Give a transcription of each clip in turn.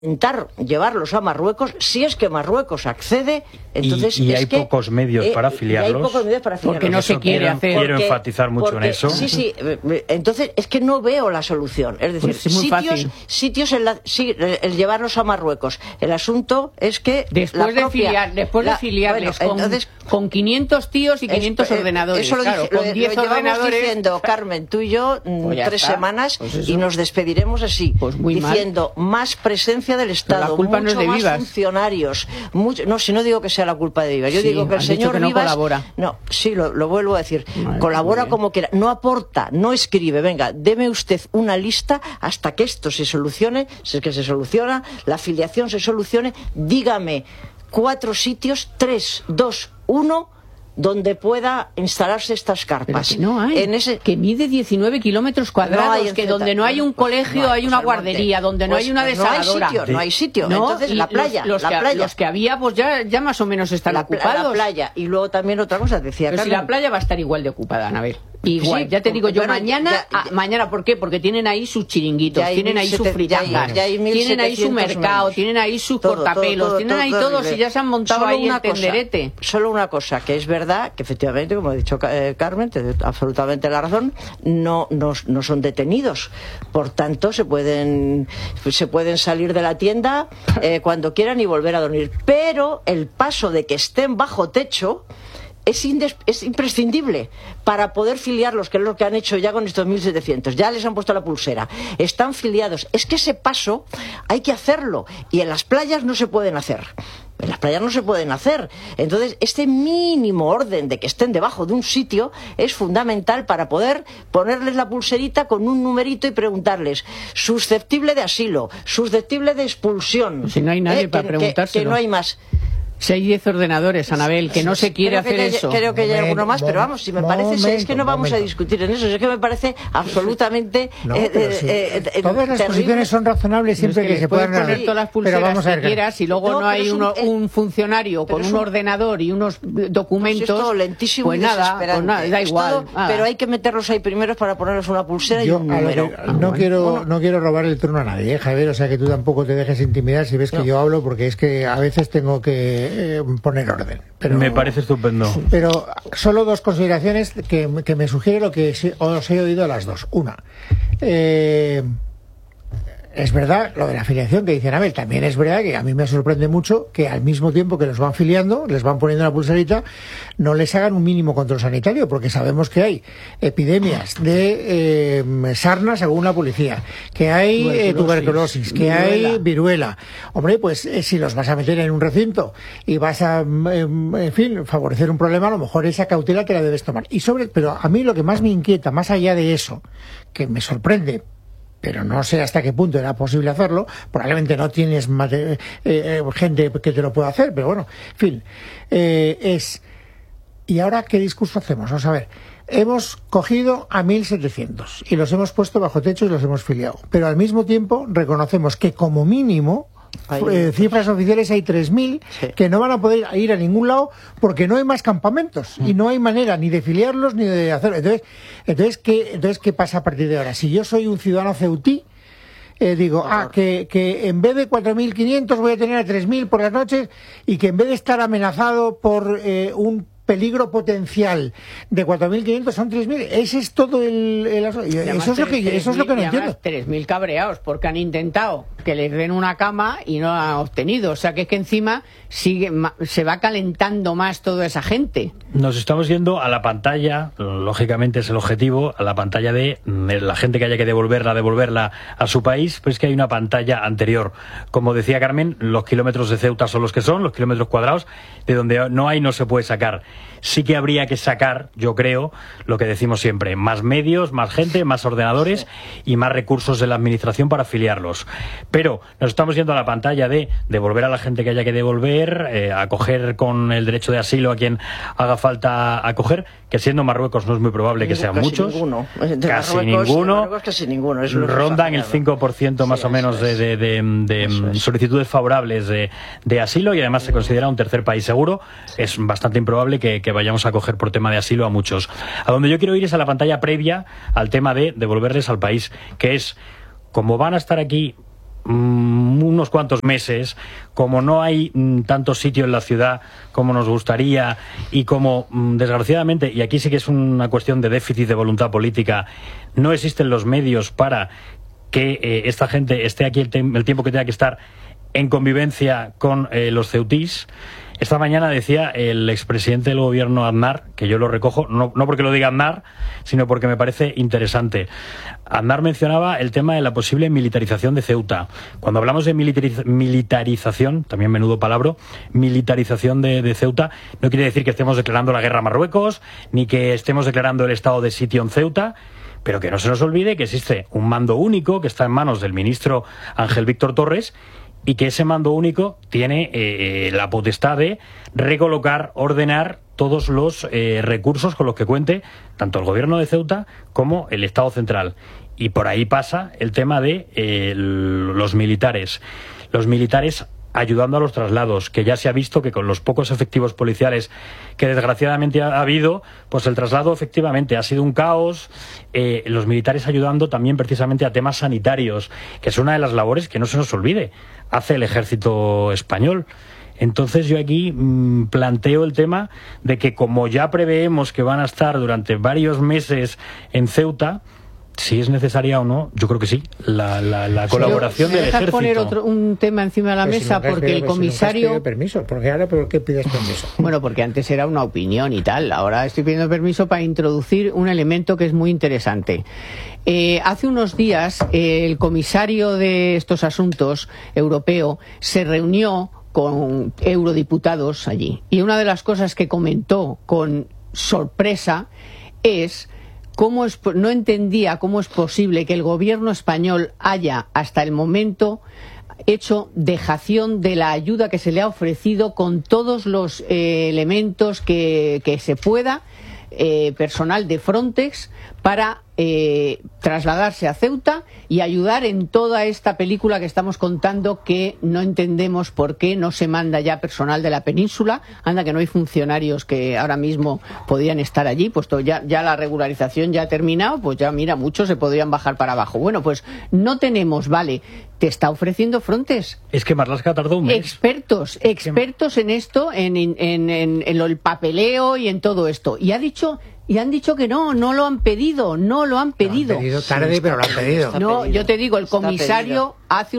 intentar llevarlos a Marruecos. Si es que Marruecos accede, entonces y hay pocos medios para afiliarlos, porque no se quiere hacer. Quiero enfatizar mucho en eso. Sí, entonces es que no veo la solución. Es decir, pues sitios el llevarlos a Marruecos. El asunto es que después de filiarles con 500 tíos y 500 ordenadores. Eso con 10 ordenadores diciendo, Carmen, tú y yo, pues 3 semanas y nos despediremos así, diciendo más presencia del Estado, mucho más funcionarios, si no digo que sea la culpa de Vivas, yo digo que el señor Vivas colabora. No, sí, lo vuelvo a decir, colabora como quiera, no aporta, no escribe, venga, deme usted una lista hasta que esto se solucione, si es que se soluciona, la afiliación se solucione, dígame 4 sitios, 3, 2, 1 donde pueda instalarse estas carpas. Pero que no hay, que mide 19 kilómetros cuadrados, que donde no hay un colegio hay una guardería, donde no hay una desaladora. No hay sitio. Entonces la playa. Los que había pues ya más o menos están ocupados. La playa. Y luego también otra cosa, decía Carmen. Pero si la playa va a estar igual de ocupada, Anabel. Igual, ya te digo yo, mañana, ¿por qué? Porque tienen ahí sus chiringuitos, tienen ahí sus fritangas, tienen ahí su mercado, tienen ahí sus cortapelos, tienen ahí todos y ya se han montado ahí el tenderete. Solo una cosa, que es verdad, que efectivamente, como ha dicho Carmen, te doy absolutamente la razón, no son detenidos. Por tanto, se pueden salir de la tienda cuando quieran y volver a dormir. Pero el paso de que estén bajo techo es imprescindible para poder filiarlos, que es lo que han hecho ya con estos 1.700. Ya les han puesto la pulsera, están filiados. Es que ese paso hay que hacerlo y en las playas no se pueden hacer. Entonces, este mínimo orden de que estén debajo de un sitio es fundamental para poder ponerles la pulserita con un numerito y preguntarles susceptible de asilo, susceptible de expulsión. Si no hay nadie para preguntárselo. Que no hay más. Si hay 10 ordenadores, Anabel, que no se quiere hacer eso. Creo que hay alguno más, pero vamos, si me parece, es que no vamos a discutir en eso, es que me parece absolutamente todas las posiciones son razonables siempre que se puedan poner todas las pulseras que quieras y luego no hay un funcionario con un ordenador y unos documentos, pues es todo lentísimo, pues nada, da igual. Pero hay que meterlos ahí primero para ponerles una pulsera y un número. No quiero robar el turno a nadie, Javier, o sea que tú tampoco te dejes intimidar si ves que yo hablo, porque es que a veces tengo que poner orden. Pero, me parece estupendo. Pero solo 2 consideraciones que me sugiere lo que os he oído a las 2. Una, es verdad lo de la afiliación que dice Anabel, también es verdad que a mí me sorprende mucho que al mismo tiempo que los van filiando, les van poniendo la pulserita, no les hagan un mínimo control sanitario, porque sabemos que hay epidemias de sarna según la policía, que hay tuberculosis, que hay viruela. Hombre, pues si los vas a meter en un recinto y vas a, en fin, favorecer un problema, a lo mejor esa cautela te la debes tomar. Pero a mí lo que más me inquieta, más allá de eso, que me sorprende, pero no sé hasta qué punto era posible hacerlo, probablemente no tienes gente que te lo pueda hacer, pero bueno, en fin, ¿y ahora qué discurso hacemos? Vamos a ver, hemos cogido a 1.700 y los hemos puesto bajo techo y los hemos filiado, pero al mismo tiempo reconocemos que como mínimo cifras oficiales hay 3.000 que no van a poder ir a ningún lado porque no hay más campamentos y no hay manera ni de filiarlos ni de hacerlo. Entonces ¿qué pasa a partir de ahora? Si yo soy un ciudadano ceutí, digo, que en vez de 4.500 voy a tener a 3.000 por las noches y que en vez de estar amenazado por un peligro potencial de 4.500 son 3.000. Ese es todo eso es lo que no entiendo. 3.000 cabreados porque han intentado que les den una cama y no han obtenido. O sea que es que encima se va calentando más toda esa gente. Nos estamos yendo a la pantalla, lógicamente es el objetivo, a la pantalla de la gente que haya que devolverla a su país, pues que hay una pantalla anterior. Como decía Carmen, los kilómetros de Ceuta son los que son, los kilómetros cuadrados, de donde no hay no se puede sacar. Sí que habría que sacar, yo creo, lo que decimos siempre, más medios, más gente, más ordenadores y más recursos de la administración para afiliarlos. Pero nos estamos yendo a la pantalla de devolver a la gente que haya que devolver, acoger con el derecho de asilo a quien haga falta acoger, que siendo Marruecos no es muy probable que sean muchos. Casi ninguno. Rondan el 5% más o menos de solicitudes favorables de asilo y además se considera un tercer país seguro. Es bastante improbable que vayamos a acoger por tema de asilo a muchos. A donde yo quiero ir es a la pantalla previa al tema de devolverles al país, que es, como van a estar aquí unos cuantos meses, como no hay tanto sitio en la ciudad como nos gustaría y como desgraciadamente, y aquí sí que es una cuestión de déficit de voluntad política, no existen los medios para que esta gente esté aquí el tiempo que tenga que estar en convivencia con los ceutís. Esta mañana decía el expresidente del gobierno Aznar, que yo lo recojo, no porque lo diga Aznar, sino porque me parece interesante. Aznar mencionaba el tema de la posible militarización de Ceuta. Cuando hablamos de militarización, también menudo palabra, militarización de Ceuta, no quiere decir que estemos declarando la guerra a Marruecos, ni que estemos declarando el estado de sitio en Ceuta, pero que no se nos olvide que existe un mando único que está en manos del ministro Ángel Víctor Torres, y que ese mando único tiene la potestad de recolocar, ordenar todos los recursos con los que cuente tanto el gobierno de Ceuta como el Estado central. Y por ahí pasa el tema de los militares. Los militares ayudando a los traslados, que ya se ha visto que con los pocos efectivos policiales que desgraciadamente ha habido, pues el traslado efectivamente ha sido un caos. Los militares ayudando también precisamente a temas sanitarios, que es una de las labores que no se nos olvide, hace el ejército español. Entonces yo aquí planteo el tema de que como ya preveemos que van a estar durante varios meses en Ceuta, si es necesaria o no, yo creo que sí, la colaboración del ejército. Poner un tema encima de la mesa, porque el comisario... Si permiso, porque ahora ¿por qué pides permiso? Bueno, porque antes era una opinión y tal, ahora estoy pidiendo permiso para introducir un elemento que es muy interesante. Hace unos días el comisario de estos asuntos europeo se reunió con eurodiputados allí, y una de las cosas que comentó con sorpresa es no entendía cómo es posible que el gobierno español haya hasta el momento hecho dejación de la ayuda que se le ha ofrecido con todos los elementos que se pueda, personal de Frontex, para trasladarse a Ceuta y ayudar en toda esta película que estamos contando, que no entendemos por qué no se manda ya personal de la península. Anda que no hay funcionarios que ahora mismo podrían estar allí, puesto ya la regularización ya ha terminado, pues ya mira, muchos se podrían bajar para abajo. Bueno, pues no tenemos, vale, te está ofreciendo Frontex. Es que Marlaska tardó un mes. Expertos en esto, en el papeleo y en todo esto. Y han dicho que no lo han pedido, no lo han pedido. Lo han pedido tarde, pero lo han pedido. No, yo te digo, el comisario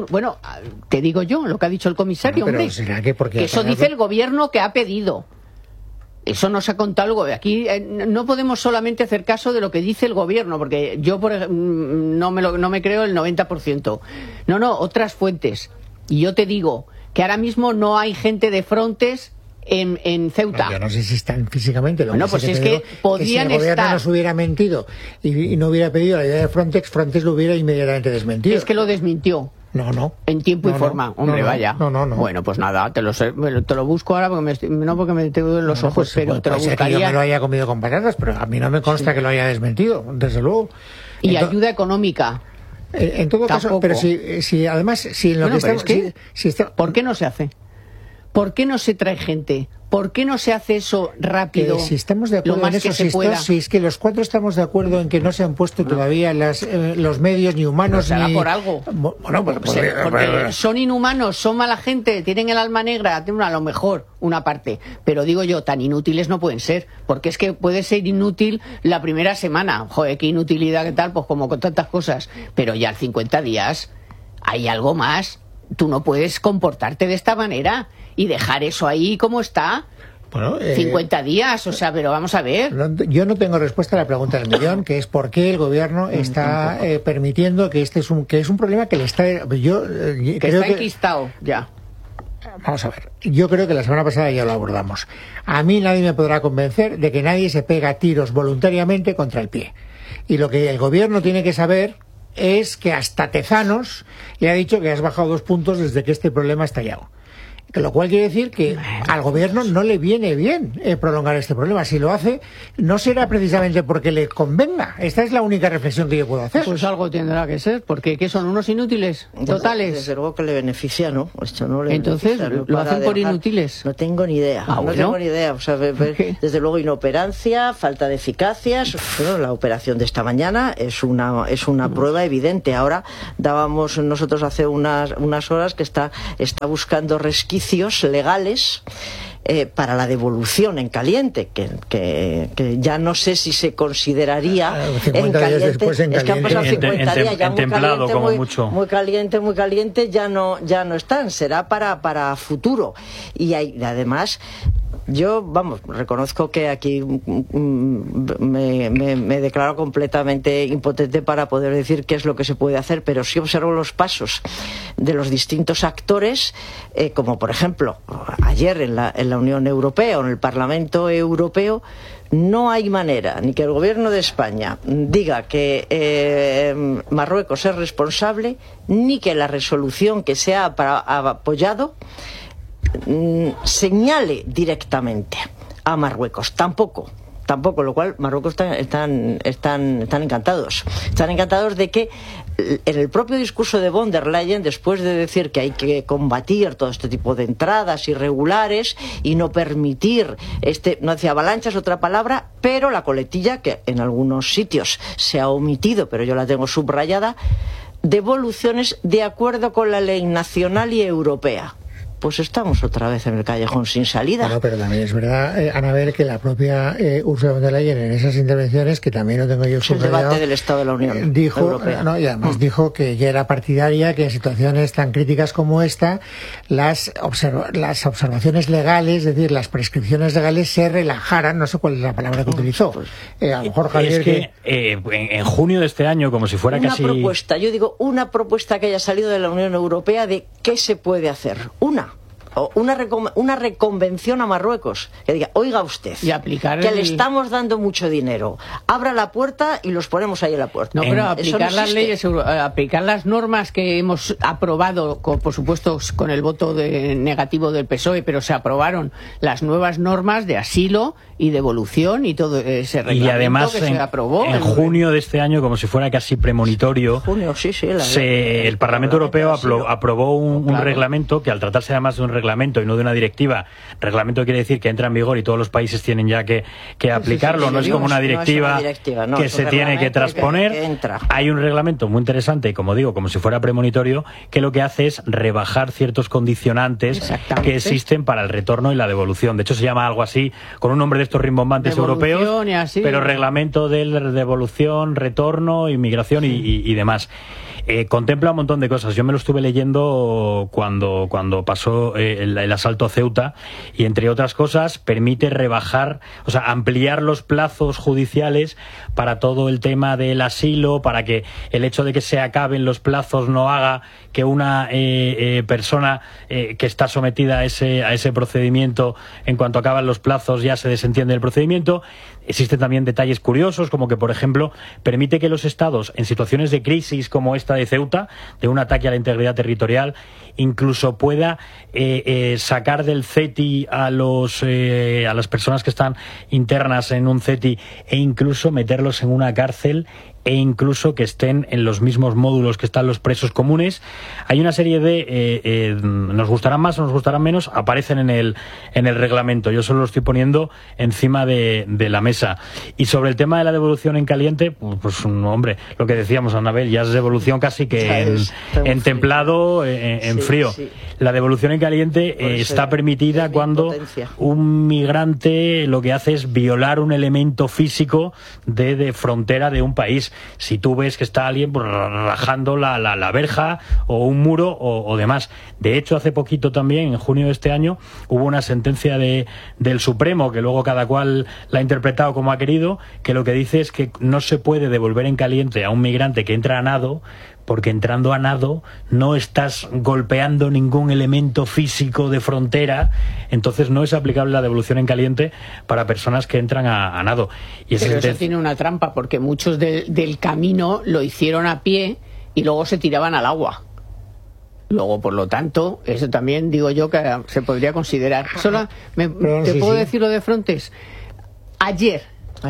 te digo yo lo que ha dicho el comisario, pero hombre. ¿será que porque eso dice el gobierno que ha pedido? Eso nos ha contado el gobierno. Aquí no podemos solamente hacer caso de lo que dice el gobierno, porque yo no me creo el 90%. No, otras fuentes. Y yo te digo que ahora mismo no hay gente de Frontex en Ceuta. Yo no sé si están físicamente. Bueno, pues es que podían estar. Si el gobierno estar. nos hubiera mentido y no hubiera pedido la idea de Frontex lo hubiera inmediatamente desmentido. Es que lo desmintió. No. En tiempo y forma. Hombre, vaya. No. Bueno, pues nada, te lo busco ahora porque no porque me tengo en los ojos, pero te lo buscaría. Que yo me lo haya comido con patatas, pero a mí no me consta que lo haya desmentido, desde luego. Y ayuda económica. En todo caso, pero si además, si en lo que estamos... ¿Por qué no se hace? ¿Por qué no se trae gente? ¿Por qué no se hace eso rápido? Si estamos de acuerdo en eso, si es que los cuatro estamos de acuerdo en que no se han puesto todavía los medios ni humanos pero ni... por algo. Bueno, porque son inhumanos, son mala gente, tienen el alma negra, tienen a lo mejor una parte. Pero digo yo, tan inútiles no pueden ser, porque es que puede ser inútil la primera semana. Joder, qué inutilidad, qué tal, pues como con tantas cosas. Pero ya al 50 días hay algo más. Tú no puedes comportarte de esta manera y dejar eso ahí como está. Bueno, 50 días, o sea, pero vamos a ver. Yo no tengo respuesta a la pregunta del millón, que es por qué el gobierno está permitiendo que es un problema que le está... Está enquistado, ya. Vamos a ver, yo creo que la semana pasada ya lo abordamos. A mí nadie me podrá convencer de que nadie se pega tiros voluntariamente contra el pie. Y lo que el gobierno tiene que saber es que hasta Tezanos le ha dicho que has bajado 2 puntos desde que este problema ha estallado. Lo cual quiere decir que al gobierno no le viene bien prolongar este problema. Si lo hace, no será precisamente porque le convenga. Esta es la única reflexión que yo puedo hacer. Pues algo tendrá que ser, porque ¿qué son? ¿Unos inútiles totales? Desde luego que le beneficia, ¿no? Esto no le Entonces, beneficia, ¿lo hacen por inútiles? No tengo ni idea. No tengo ni idea. O sea, desde luego inoperancia, falta de eficacia. Bueno, la operación de esta mañana es una prueba evidente. Ahora dábamos nosotros hace unas horas que está buscando resquicios legales para la devolución en caliente, que ya no sé si se consideraría 50 días después en caliente. Es que han pasado 50 días, ya muy caliente, ya no están, será para futuro. Y además, yo, reconozco que aquí me declaro completamente impotente para poder decir qué es lo que se puede hacer, pero sí observo los pasos de los distintos actores, como por ejemplo, ayer en la Unión Europea o en el Parlamento Europeo, no hay manera ni que el gobierno de España diga que Marruecos es responsable, ni que la resolución que se ha apoyado señale directamente a Marruecos, tampoco, lo cual Marruecos están encantados de que en el propio discurso de von der Leyen, después de decir que hay que combatir todo este tipo de entradas irregulares y no permitir no decía avalanchas, otra palabra, pero la coletilla que en algunos sitios se ha omitido, pero yo la tengo subrayada, devoluciones de acuerdo con la ley nacional y europea. Pues estamos otra vez en el callejón sin salida. Bueno, pero también es verdad, Anabel, que la propia Ursula von der Leyen en esas intervenciones, que también lo tengo yo subrayado, el debate del Estado de la Unión Europea. Y además dijo que ya era partidaria que en situaciones tan críticas como esta las observaciones legales, es decir, las prescripciones legales se relajaran, no sé cuál es la palabra que utilizó. A lo mejor Javier... Es que en junio de este año, como si fuera una propuesta que haya salido de la Unión Europea de qué se puede hacer. Una reconvención a Marruecos que diga, oiga usted, le estamos dando mucho dinero, abra la puerta y los ponemos ahí en la puerta. No, pero aplicar las leyes, aplicar las normas que hemos aprobado, por supuesto con el voto negativo del PSOE, pero se aprobaron las nuevas normas de asilo y devolución y todo ese reglamento. Y además que se aprobó en junio de este año, como si fuera casi premonitorio, el Parlamento Europeo aprobó un reglamento que, al tratarse además de un reglamento y no de una directiva, reglamento quiere decir que entra en vigor y todos los países tienen ya que aplicarlo, no es como una directiva que se tiene que transponer. Hay un reglamento muy interesante y, como digo, como si fuera premonitorio, que lo que hace es rebajar ciertos condicionantes que existen para el retorno y la devolución. De hecho, se llama algo así, con un nombre de estos rimbombantes europeos, pero reglamento de devolución, retorno, inmigración y demás. Contempla un montón de cosas. Yo me lo estuve leyendo cuando pasó el asalto a Ceuta, y entre otras cosas permite ampliar los plazos judiciales para todo el tema del asilo, para que el hecho de que se acaben los plazos no haga que una persona que está sometida a ese procedimiento, en cuanto acaban los plazos ya se desentiende del procedimiento. Existen también detalles curiosos, como que, por ejemplo, permite que los estados, en situaciones de crisis como esta de Ceuta, de un ataque a la integridad territorial, incluso pueda sacar del CETI a las personas que están internas en un CETI, e incluso meterlos en una cárcel, e incluso que estén en los mismos módulos que están los presos comunes. Hay una serie de nos gustarán más o nos gustarán menos, aparecen en el reglamento. Yo solo lo estoy poniendo encima de la mesa. Y sobre el tema de la devolución en caliente, pues hombre, lo que decíamos, Anabel, ya es devolución casi que en templado, en frío. Sí. La devolución en caliente está permitida cuando un migrante lo que hace es violar un elemento físico de frontera de un país. Si tú ves que está alguien rajando la verja o un muro o demás. De hecho, hace poquito también, en junio de este año, hubo una sentencia del Supremo, que luego cada cual la ha interpretado como ha querido, que lo que dice es que no se puede devolver en caliente a un migrante que entra a nado, porque entrando a nado no estás golpeando ningún elemento físico de frontera, entonces no es aplicable la devolución en caliente para personas que entran a nado. Y pero eso tiene una trampa, porque muchos del camino lo hicieron a pie y luego se tiraban al agua. Luego, por lo tanto, eso también digo yo que se podría considerar. ¿Te puedo decir lo de Frontex? Ayer,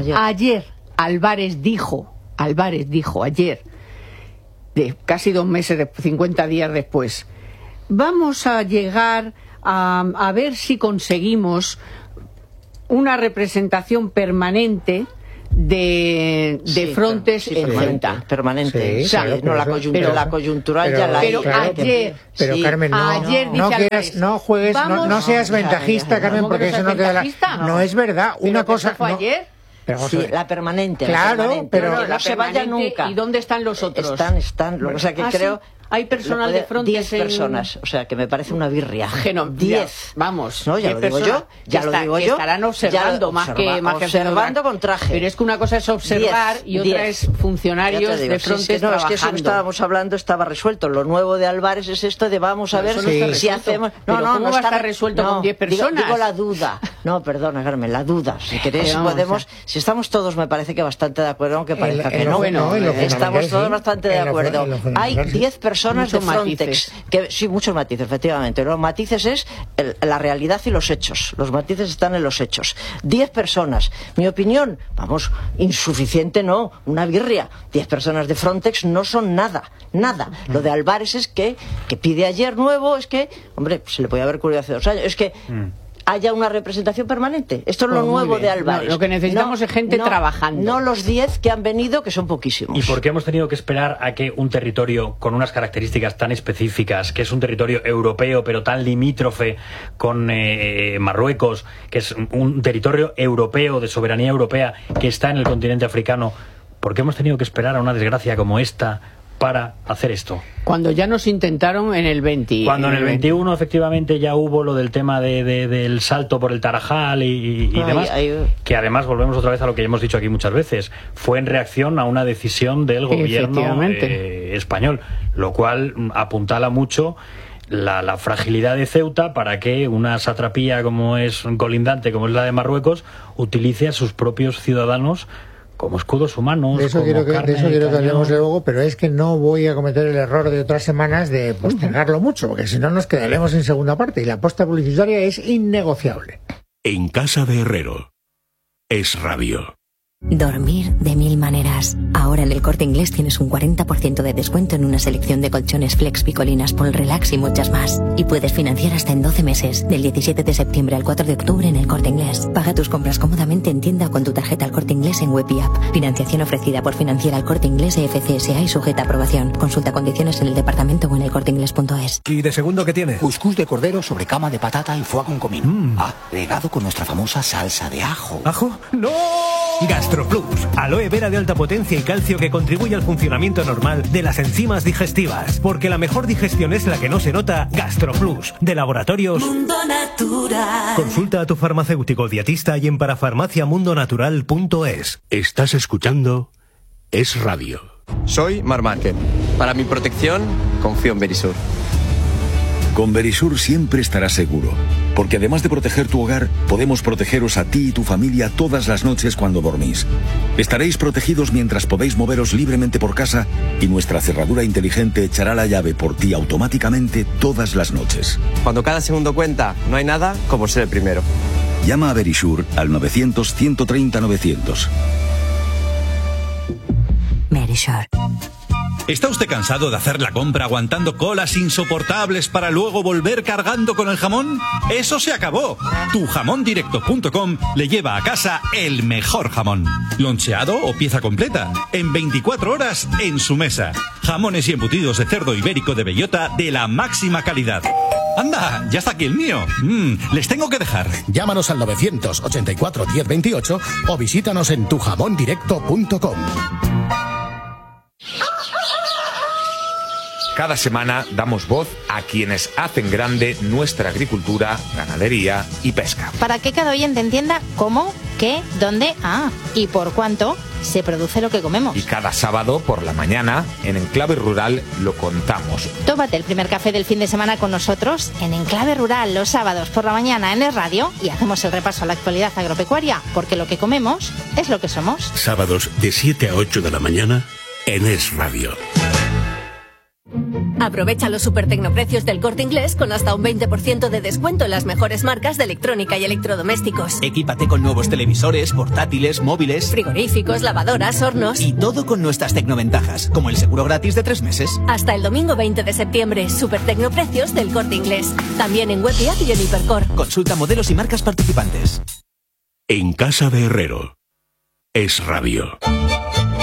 Álvarez dijo ayer, de casi 2 meses, 50 días después, vamos a llegar a ver si conseguimos una representación permanente de Frontex en Ceuta. Permanente. No, la coyuntural ya la hay. Pero ayer... Pero sí, Carmen, no juegues, no seas ventajista, Carmen, porque eso no queda... No es verdad. Una cosa... ¿Fue ayer? Sí, la permanente. Claro, pero no se vaya nunca. ¿Y dónde están los otros? Están. O sea que creo... ¿Sí? Hay personal de Frontex 10 personas, o sea que me parece una birria. 10. Vamos. No, ya lo digo yo. Estarán observando más que observando con traje. Pero es que una cosa es observar y otra es funcionarios de Frontex trabajando. Es que eso que estábamos hablando estaba resuelto. Lo nuevo de Álvarez es esto de vamos a ver si hacemos... ¿Cómo va a estar resuelto con 10 personas? Digo la duda. No, perdona, Carmen, la duda. Si queréis podemos... Si estamos todos, me parece que bastante de acuerdo, aunque parezca que no. Estamos todos bastante de acuerdo. Hay 10 personas de Frontex, muchos matices, efectivamente. Los matices es la realidad y los hechos. Los matices están en los hechos. 10 personas. Mi opinión, insuficiente no, una birria. 10 personas de Frontex no son nada. Lo de Álvarez es que pide ayer nuevo, es que, hombre, se le podía haber ocurrido hace 2 años, es que haya una representación permanente. Esto es lo nuevo de Álvarez. Lo que necesitamos es gente trabajando. No los 10 que han venido, que son poquísimos. ¿Y por qué hemos tenido que esperar a que un territorio con unas características tan específicas, que es un territorio europeo, pero tan limítrofe con Marruecos, que es un territorio europeo, de soberanía europea, que está en el continente africano, por qué hemos tenido que esperar a una desgracia como esta para hacer esto? Cuando ya nos intentaron en el 20. Cuando en el 21 efectivamente ya hubo lo del tema del salto por el Tarajal y demás, que además volvemos otra vez a lo que ya hemos dicho aquí muchas veces, fue en reacción a una decisión del gobierno español, lo cual apuntala mucho la fragilidad de Ceuta para que una satrapía como es colindante, como es la de Marruecos, utilice a sus propios ciudadanos como escudos humanos. De eso quiero que hablemos luego, pero es que no voy a cometer el error de otras semanas de postergarlo mucho, porque si no nos quedaremos en segunda parte y la apuesta publicitaria es innegociable. En casa de Herrero, Es Radio. Dormir de 1000 maneras. Ahora en el Corte Inglés tienes un 40% de descuento en una selección de colchones Flex, Picolinas, Paul Relax y muchas más. Y puedes financiar hasta en 12 meses, del 17 de septiembre al 4 de octubre en el Corte Inglés. Paga tus compras cómodamente en tienda o con tu tarjeta El Corte Inglés en web y app. Financiación ofrecida por Financiera El Corte Inglés FCSA y sujeta a aprobación. Consulta condiciones en el departamento o en elcorteinglés.es. ¿Y de segundo qué tiene? Cuscús de cordero sobre cama de patata y foie con comino. Regado con nuestra famosa salsa de ajo. ¿Ajo? ¡No! GastroPlus, aloe vera de alta potencia y calcio que contribuye al funcionamiento normal de las enzimas digestivas. Porque la mejor digestión es la que no se nota. GastroPlus, de Laboratorios Mundo Natural. Consulta a tu farmacéutico dietista y en parafarmaciamundonatural.es. Estás escuchando Es Radio. Soy Mar Márquez. Para mi protección, confío en Verisur. Con Verisur siempre estarás seguro, porque además de proteger tu hogar, podemos protegeros a ti y tu familia todas las noches cuando dormís. Estaréis protegidos mientras podéis moveros libremente por casa y nuestra cerradura inteligente echará la llave por ti automáticamente todas las noches. Cuando cada segundo cuenta, no hay nada como ser el primero. Llama a Verisur al 900-130-900. Verisur. ¿Está usted cansado de hacer la compra aguantando colas insoportables para luego volver cargando con el jamón? ¡Eso se acabó! Tujamondirecto.com le lleva a casa el mejor jamón. Loncheado o pieza completa. En 24 horas en su mesa. Jamones y embutidos de cerdo ibérico de bellota de la máxima calidad. ¡Anda! ¡Ya está aquí el mío! Les tengo que dejar. Llámanos al 984 1028 o visítanos en tujamondirecto.com. Cada semana damos voz a quienes hacen grande nuestra agricultura, ganadería y pesca. Para que cada oyente entienda cómo, qué, dónde, y por cuánto se produce lo que comemos. Y cada sábado por la mañana, en Enclave Rural, lo contamos. Tómate el primer café del fin de semana con nosotros en Enclave Rural los sábados por la mañana en Es Radio y hacemos el repaso a la actualidad agropecuaria, porque lo que comemos es lo que somos. Sábados de 7 a 8 de la mañana en Es Radio. Aprovecha los supertecnoprecios del Corte Inglés con hasta un 20% de descuento en las mejores marcas de electrónica y electrodomésticos. Equípate con nuevos televisores, portátiles, móviles, frigoríficos, lavadoras, hornos. Y todo con nuestras tecnoventajas, como el seguro gratis de 3 meses. Hasta el domingo 20 de septiembre, supertecnoprecios del Corte Inglés. También en web y app y en Hipercor. Consulta modelos y marcas participantes. En casa de Herrero. Es radio.